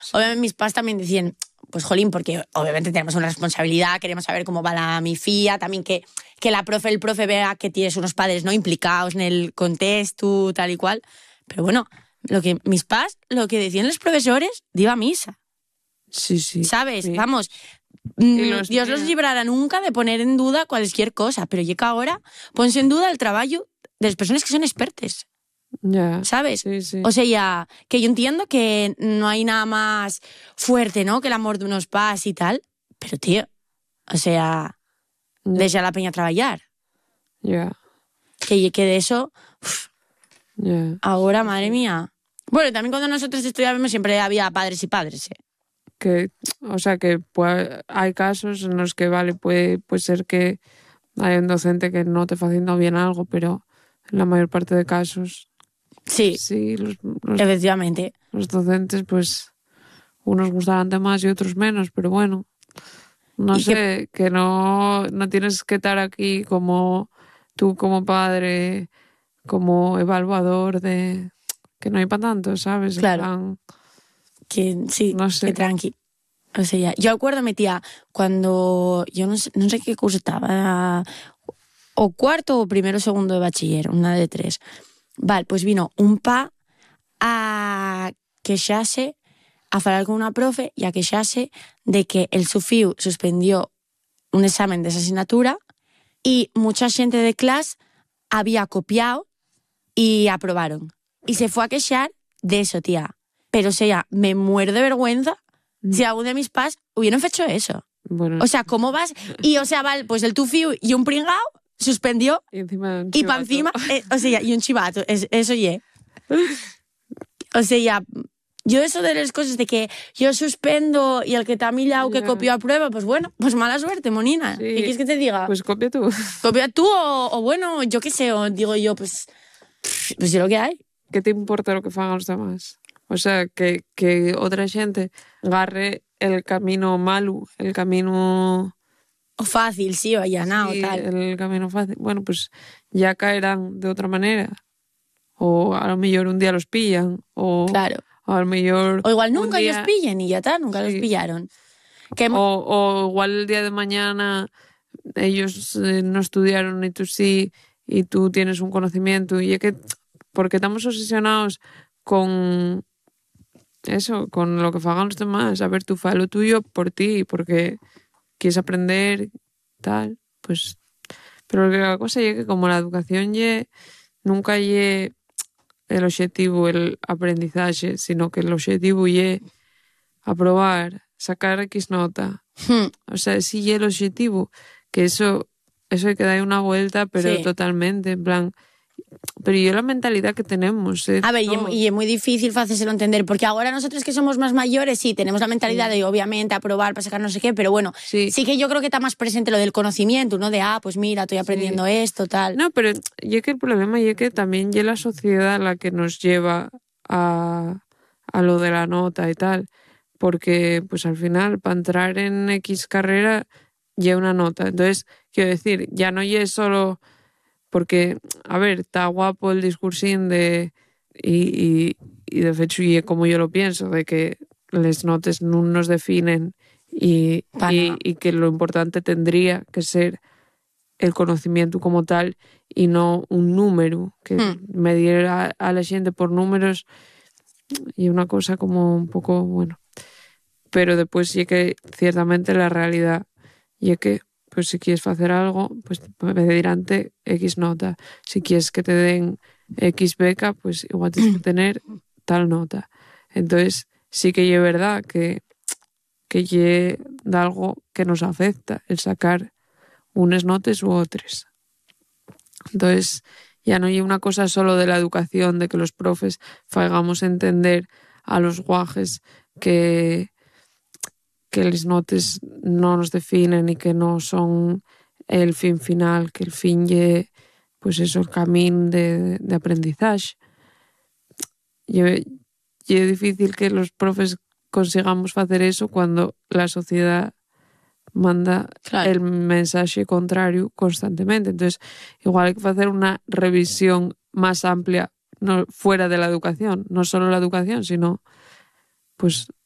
Obviamente mis padres también decían, pues jolín, porque obviamente tenemos una responsabilidad, queremos saber cómo va mi filla, también que el profe vea que tienes unos padres no implicados en el contexto, tal y cual. Pero bueno, mis padres, lo que decían los profesores, iba a misa. Sí. ¿Sabes? Sí. Vamos, Dios los librará nunca de poner en duda cualquier cosa, pero llega ahora, ponse en duda el trabajo de las personas que son expertes. Ya. ¿Sabes? Sí. O sea, que yo entiendo que no hay nada más fuerte, ¿no?, que el amor de unos padres y tal, pero tío, o sea, deja a la peña trabajar. Ya. Que de eso, Ya. ahora, madre mía. Bueno, y también cuando nosotros estudiábamos siempre había padres y padres, ¿eh? Que hay casos en los que puede ser que hay un docente que no te está haciendo bien algo, pero en la mayor parte de casos Sí, efectivamente. Los docentes, pues, unos gustarán de más y otros menos, pero bueno, no sé, que no tienes que estar aquí como tú como padre, como evaluador de que no hay para tanto, ¿sabes? Claro. En plan, Que sí, no sé. que tranqui. O sea, yo acuerdo, tía, cuando yo no sé qué curso estaba, o cuarto o primero o segundo de bachiller, una de tres. Vale, pues vino un pa a queixarse, a falar con una profe y a queixarse de que el Sufiu suspendió un examen de esa asignatura y mucha gente de clase había copiado y aprobaron. Y se fue a queixar de eso, tía. Pero, o sea, me muero de vergüenza si alguno de mis pas hubieran hecho eso. Bueno, o sea, ¿cómo vas? Y, o sea, vale, pues el Tufiu y un pringao suspendió y encima y para encima, o sea, y un chivato, eso ye. O sea, yo eso de las cosas de que yo suspendo y el que te ha millado que copió a prueba, pues bueno, pues mala suerte, monina. Sí. ¿Qué quieres que te diga? Pues copia tú. Copia tú o bueno, yo qué sé, o digo yo, pues es lo que hay. ¿Qué te importa lo que hagan los demás? O sea, que otra gente agarre el camino malo, el camino... O fácil, sí, o allanado, sí, tal. el camino fácil. Bueno, pues ya caerán de otra manera. O a lo mejor un día los pillan. O claro. A lo mejor... O igual nunca día... los pillen y ya está, nunca los pillaron. O igual el día de mañana ellos no estudiaron y tú sí, y tú tienes un conocimiento. Y es que, porque estamos obsesionados con eso, con lo que hagan los demás. A ver, tú faz lo tuyo por ti, porque quieres aprender, tal, pues... Pero la cosa es que como la educación nunca es el objetivo, el aprendizaje, sino que el objetivo es aprobar, sacar X nota. O sea, sí es el objetivo, que eso hay que dar una vuelta, pero sí. totalmente, en plan... Pero yo la mentalidad que tenemos... A ver, y es muy difícil hacérselo entender, porque ahora nosotros que somos más mayores, sí, tenemos la mentalidad de, obviamente, aprobar para sacar no sé qué, pero bueno, sí que yo creo que está más presente lo del conocimiento, ¿no? De, pues mira, estoy aprendiendo esto, tal. No, pero yo que el problema es que también es la sociedad la que nos lleva a lo de la nota y tal, porque pues al final, para entrar en X carrera, lleva una nota. Entonces, quiero decir, ya no es solo... Porque, a ver, está guapo el discursín de... Y de hecho, y como yo lo pienso, de que las notas no nos definen y que lo importante tendría que ser el conocimiento como tal y no un número, que medir a la gente por números y una cosa como un poco, bueno. Pero después sí que ciertamente la realidad y es que pues si quieres hacer algo, pues pedirante X nota. Si quieres que te den X beca, pues igual tienes que tener tal nota. Entonces, sí que es verdad que es algo que nos afecta el sacar unas notas u otras. Entonces, ya no hay una cosa solo de la educación, de que los profes hagamos entender a los guajes que las notas no nos definen y que no son el fin final, que el fin es pues eso, el camino de aprendizaje. Y es difícil que los profes consigamos hacer eso cuando la sociedad manda el mensaje contrario constantemente. Entonces, igual hay que hacer una revisión más amplia, no fuera de la educación, no solo la educación, sino pues